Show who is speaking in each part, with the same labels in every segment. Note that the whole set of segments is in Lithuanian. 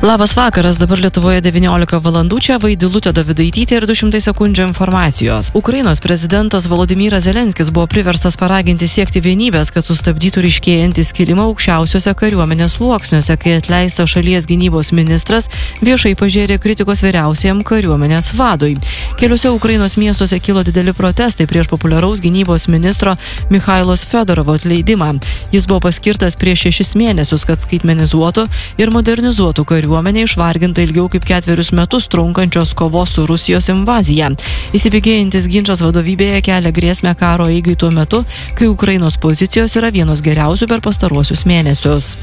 Speaker 1: Labas vakaras, dabar Lietuvoje 19 valandų, čia Vaidilutė Dovidaitytė ir 200 sekundžių informacijos. Ukrainos prezidentas Volodymyras Zelenskis buvo priverstas paraginti siekti vienybės, kad sustabdytų ryškėjantį skilimą aukščiausiuose kariuomenės sluoksniuose, kai atleistas šalies gynybos ministras viešai pažėrė kritikos vyriausiajam kariuomenės vadui. Keliuose Ukrainos miestuose kilo dideli protestai prieš populiaraus gynybos ministro Michailos Fedorovo atleidimą. Jis buvo paskirtas prieš 6 mėnesius, kad skaitmenizuotų ir modernizuotų kariuomenę išvarginta ilgiau kaip 4 metus trunkančios kovos su Rusijos invazija. Įsibėgėjantis ginčas vadovybėje kelia grėsmę karo eigai tuo metu, kai Ukrainos pozicijos yra vienos geriausių per pastaruosius mėnesius.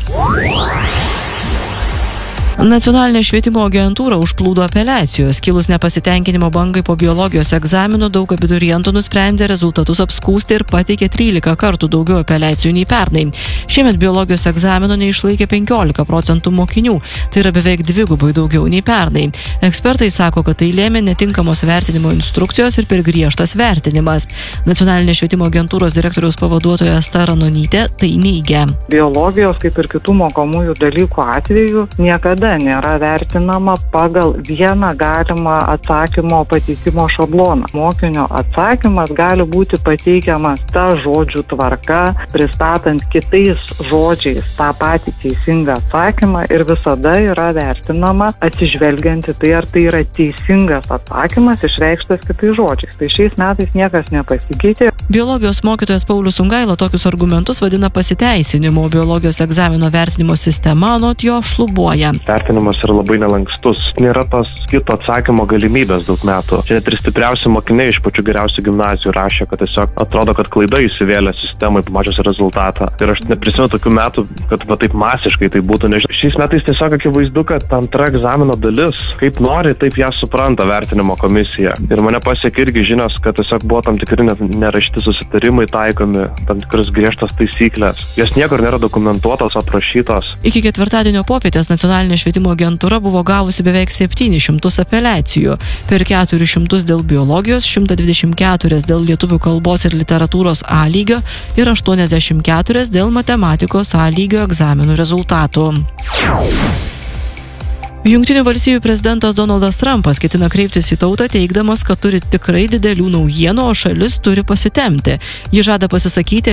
Speaker 1: Nacionalinė švietimo agentūra užplūdo apeliacijos. Kilus nepasitenkinimo bangai po biologijos egzaminų, daug abiturientų nusprendė rezultatus apskųsti ir pateikė 13 kartų daugiau apeliacijų nei pernai. Šiemet biologijos egzamino neišlaikė 15% mokinių, tai yra beveik 2 daugiau nei pernai. Ekspertai sako, kad tai lėmė netinkamos vertinimo instrukcijos ir per griežtas vertinimas. Nacionalinė švietimo agentūros direktoriaus pavaduotoja Asta Ranonytė tai neigia.
Speaker 2: Biologijos, kaip ir kitų mokomųjų dalykų atveju, niekada nėra vertinama pagal vieną galimą atsakymo pateikimo šabloną. Mokinio atsakymas gali būti pateikiamas ta žodžių tvarka, pristatant kitais žodžiais tą patį teisingą atsakymą ir visada yra vertinama atsižvelgiant į tai, ar tai yra teisingas atsakymas išreikštas kitais žodžiais. Tai šiais metais niekas nepasikeitė.
Speaker 1: Biologijos mokytojas Paulius Sungaila tokius argumentus vadina pasiteisinimu, biologijos egzamino vertinimo sistema anot jo šlubuoja.
Speaker 3: Vertinimas yra labai nelankstus. Nėra tos kito atsakymo galimybės daug metų. Čia net ir stipriausi mokiniai iš pačių geriausių gimnazijų rašė, kad tiesiog atrodo, kad klaida įsivėlė sistemai pamačius rezultatą. Ir aš neprisimenu tokių metų, kad taip masiškai tai būtų. Nežinau. Šiais metais tiesiog akivaizdu, kad antra egzamino dalis, kaip nori, taip ją supranta vertinimo komisija. Ir mane pasiekė irgi žinios, kad tiesiog buvo tam tikri nerašti susitarimai taikomi, tam tikras griežtas taisyklės. Jos niekur nėra dokumentuotos, aprašytos.
Speaker 1: Iki ketvirtadienio popietės nacionalinė švietimo agentūra buvo gavusi beveik 700 apeliacijų. Per 400 dėl biologijos, 124 dėl lietuvių kalbos ir literatūros A lygio ir 84 dėl matematikos A lygio egzaminų rezultatų. Jungtinių valstijų prezidentas Donaldas Trumpas ketina kreiptis į tautą, teigdamas, kad turi tikrai didelių naujienų, o šalis turi pasitempti. Ji žada pasisakyti